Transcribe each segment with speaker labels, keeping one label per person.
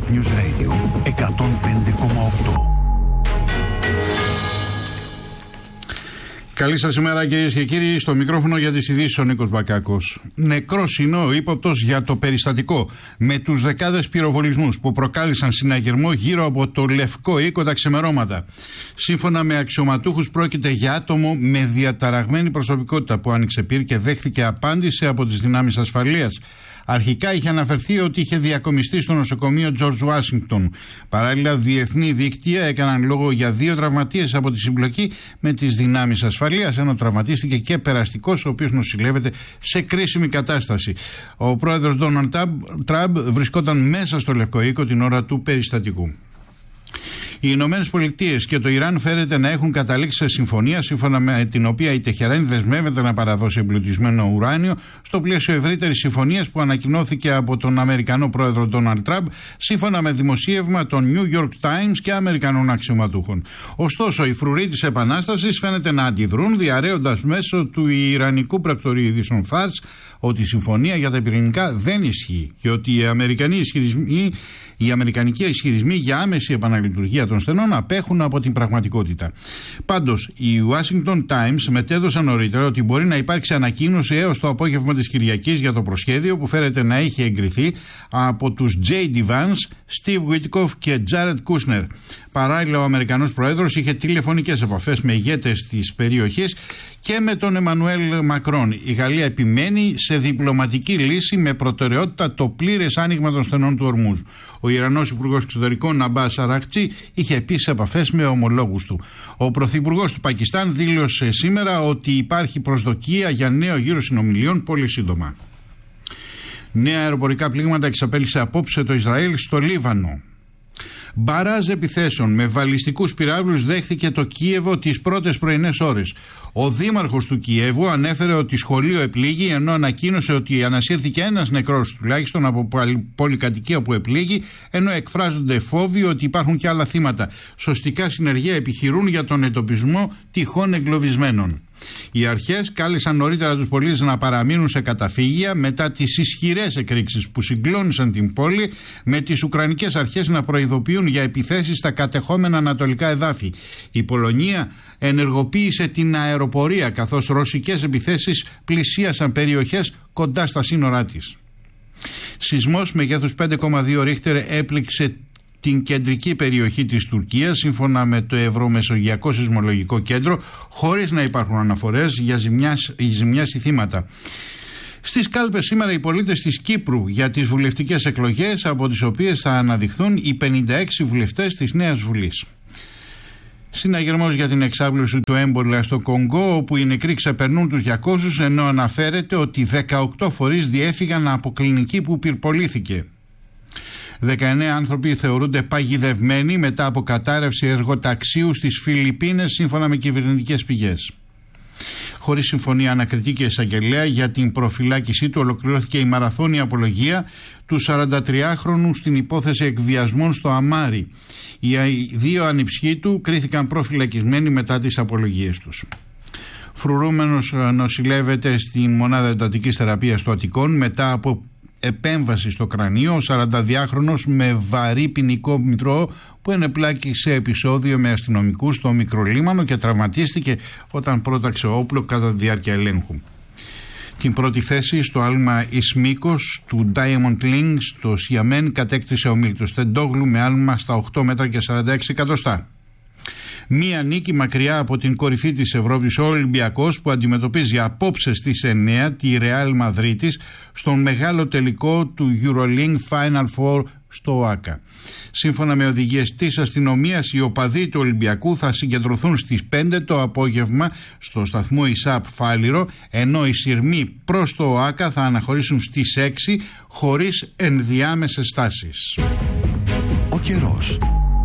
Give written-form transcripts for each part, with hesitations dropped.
Speaker 1: News Radio 105,8.
Speaker 2: Καλή σας ημέρα, κυρίες και κύριοι. Στο μικρόφωνο για τις ειδήσεις ο Νίκος Μπακάκος. Νεκρός είναι ο ύποπτος για το περιστατικό με τους δεκάδες πυροβολισμούς που προκάλεσαν συναγερμό γύρω από το Λευκό Οίκο τα ξημερώματα. Σύμφωνα με αξιωματούχους, πρόκειται για άτομο με διαταραγμένη προσωπικότητα που άνοιξε πυρ και δέχθηκε απάντηση από τις δυνάμεις ασφαλείας. Αρχικά είχε αναφερθεί ότι είχε διακομιστεί στο νοσοκομείο George Washington. Παράλληλα, διεθνή δίκτυα έκαναν λόγο για 2 τραυματίες από τη συμπλοκή με τις δυνάμεις ασφαλείας, ενώ τραυματίστηκε και περαστικός, ο οποίος νοσηλεύεται σε κρίσιμη κατάσταση. Ο πρόεδρος Ντόναλντ Τραμπ βρισκόταν μέσα στο Λευκό Οίκο την ώρα του περιστατικού. Οι Ηνωμένες Πολιτείες και το Ιράν φέρεται να έχουν καταλήξει σε συμφωνία, σύμφωνα με την οποία η Τεχεράνη δεσμεύεται να παραδώσει εμπλουτισμένο ουράνιο στο πλαίσιο ευρύτερης συμφωνίας που ανακοινώθηκε από τον Αμερικανό πρόεδρο Ντόναλντ Τραμπ, σύμφωνα με δημοσίευμα των New York Times και Αμερικανών αξιωματούχων. Ωστόσο, οι φρουροί της Επανάστασης φαίνεται να αντιδρούν, διαρρέοντας μέσω του Ιρανικού πρακτορείου ειδήσεων Φάρς ότι η συμφωνία για τα πυρηνικά δεν ισχύει και ότι οι αμερικανικοί ισχυρισμοί για άμεση επαναλειτουργία των στενών απέχουν από την πραγματικότητα. Πάντως, οι Washington Times μετέδωσαν νωρίτερα ότι μπορεί να υπάρξει ανακοίνωση έως το απόγευμα της Κυριακής για το προσχέδιο που φέρεται να έχει εγκριθεί από τους J.D. Vance, Steve Witkoff και Jared Kushner. Παράλληλα, ο Αμερικανός Πρόεδρος είχε τηλεφωνικές επαφές με ηγέτες της περιοχής και με τον Εμμανουέλ Μακρόν. Η Γαλλία επιμένει σε διπλωματική λύση με προτεραιότητα το πλήρες άνοιγμα των στενών του Ορμούζ. Ο Ιρανός Υπουργός Εξωτερικών Αμπάς Αράκτσι είχε επίσης επαφές με ομολόγους του. Ο Πρωθυπουργός του Πακιστάν δήλωσε σήμερα ότι υπάρχει προσδοκία για νέο γύρο συνομιλιών πολύ σύντομα. Νέα αεροπορικά πλήγματα εξαπέλυσε απόψε το Ισραήλ στο Λίβανο. Μπαράζ επιθέσεων με βαλιστικούς πυράβλους δέχθηκε το Κίεβο τις πρώτες πρωινές ώρες. Ο δήμαρχος του Κιέβου ανέφερε ότι σχολείο επλήγει, ενώ ανακοίνωσε ότι ανασύρθηκε ένας νεκρός τουλάχιστον από πολυκατοικία που επλήγει, ενώ εκφράζονται φόβοι ότι υπάρχουν και άλλα θύματα. Σωστικά συνεργεία επιχειρούν για τον εντοπισμό τυχόν εγκλωβισμένων. Οι αρχές κάλεσαν νωρίτερα τους πολίτες να παραμείνουν σε καταφύγια μετά τις ισχυρές εκρήξεις που συγκλώνησαν την πόλη, με τις Ουκρανικές αρχές να προειδοποιούν για επιθέσεις στα κατεχόμενα ανατολικά εδάφη. Η Πολωνία ενεργοποίησε την αεροπορία, καθώς ρωσικές επιθέσεις πλησίασαν περιοχές κοντά στα σύνορά της. Σεισμός μεγέθους 5,2 ρίχτερ έπληξε την κεντρική περιοχή της Τουρκίας, σύμφωνα με το Ευρωμεσογειακό Σεισμολογικό Κέντρο, χωρίς να υπάρχουν αναφορές για ζημιάς ή θύματα. Στις κάλπες σήμερα οι πολίτες της Κύπρου για τις βουλευτικές εκλογές, από τις οποίες θα αναδειχθούν οι 56 βουλευτές της Νέας Βουλής. Συναγερμός για την εξάπλωση του έμπολα στο Κονγκό, όπου οι νεκροί ξεπερνούν τους 200, ενώ αναφέρεται ότι 18 φορείς διέφυγαν από κλινική που πυρπολήθηκε. 19 άνθρωποι θεωρούνται παγιδευμένοι μετά από κατάρρευση εργοταξίου στις Φιλιππίνες, σύμφωνα με κυβερνητικές πηγές. Χωρίς συμφωνία ανακριτή και εισαγγελέα για την προφυλάκησή του, ολοκληρώθηκε η μαραθώνια απολογία του 43χρονου στην υπόθεση εκβιασμών στο Αμάρι. Οι 2 ανιψιοί του κρίθηκαν προφυλακισμένοι μετά τις απολογίες τους. Φρουρούμενος νοσηλεύεται στη μονάδα εντατικής θεραπείας του Αττικών μετά από επέμβαση στο κρανίο. Ο 42χρονος με βαρύ ποινικό μητρό που ενεπλάκη σε επεισόδιο με αστυνομικούς στο Μικρολίμανο και τραυματίστηκε όταν πρόταξε όπλο κατά τη διάρκεια ελέγχου. Την πρώτη θέση στο άλμα Ισμίκος του Diamond League στο Σιαμέν κατέκτησε ο Μίλτος Τεντόγλου με άλμα στα 8 μέτρα και 46 εκατοστά. Μία νίκη μακριά από την κορυφή της Ευρώπης, ο Ολυμπιακός, που αντιμετωπίζει απόψε στις 9 τη Ρεάλ Μαδρίτης στον μεγάλο τελικό του EuroLeague Final Four στο ΟΑΚΑ. Σύμφωνα με οδηγίες της αστυνομίας, οι οπαδοί του Ολυμπιακού θα συγκεντρωθούν στις 5 το απόγευμα στο σταθμό ΙΣΑΠ Φάληρο, ενώ οι σειρμοί προς το ΟΑΚΑ θα αναχωρήσουν στις 6 χωρίς ενδιάμεσες στάσεις.
Speaker 1: Ο καιρός.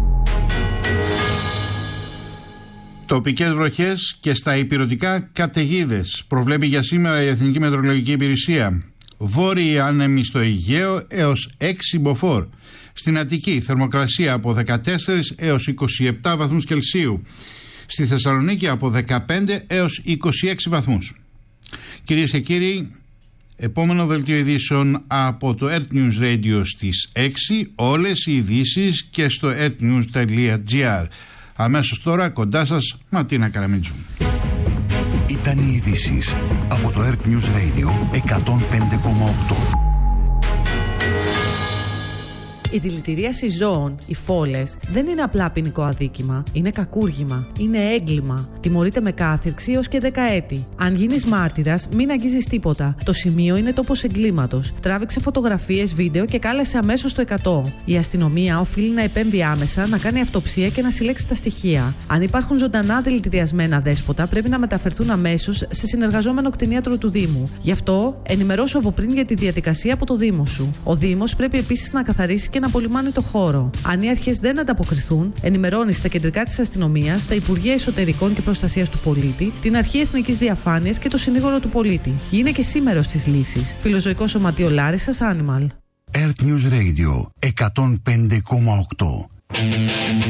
Speaker 2: Τοπικές βροχές και στα ηπειρωτικά καταιγίδες προβλέπει για σήμερα η Εθνική Μετεωρολογική Υπηρεσία. Βόρειοι άνεμοι στο Αιγαίο έως 6 μποφόρ. Στην Αττική θερμοκρασία από 14 έως 27 βαθμούς Κελσίου. Στη Θεσσαλονίκη από 15 έως 26 βαθμούς. Κυρίες και κύριοι, Επόμενο δελτίο ειδήσεων από το Earth News Radio στις 6. Όλες οι ειδήσεις και στο earthnews.gr. Αμέσως τώρα κοντά σας Ματίνα Καραμίτζου.
Speaker 1: Ήταν οι ειδήσεις από το Earth News Radio 105,8.
Speaker 3: Η δηλητηρίαση ζώων, οι φόλες, δεν είναι απλά ποινικό αδίκημα. Είναι κακούργημα. Είναι έγκλημα. Τιμωρείται με κάθυρξη έως και 10 έτη. Αν γίνεις μάρτυρας, μην αγγίζεις τίποτα. Το σημείο είναι τόπος εγκλήματος. Τράβηξε φωτογραφίες, βίντεο και κάλεσε αμέσως το 100. Η αστυνομία οφείλει να επέμβει άμεσα, να κάνει αυτοψία και να συλλέξει τα στοιχεία. Αν υπάρχουν ζωντανά δηλητηριασμένα δέσποτα, πρέπει να μεταφερθούν αμέσως σε συνεργαζόμενο κτηνίατρο του Δήμου. Γι' αυτό, ενημερώσου από πριν για τη διαδικασία από το Δήμο σου. Ο Δήμος πρέπει επίσης να καθαρίσει και να απολυμάνει το χώρο. Αν οι αρχές δεν ανταποκριθούν, ενημερώνει στα κεντρικά της αστυνομίας, τα Υπουργεία Εσωτερικών και Προστασίας του Πολίτη, την Αρχή Εθνικής Διαφάνειας και το Συνήγορο του Πολίτη. Είναι και σήμερος της λύσης. Φιλοζωικό Σωματείο Λάρισσας, Animal.
Speaker 1: Earth News Radio 105,8.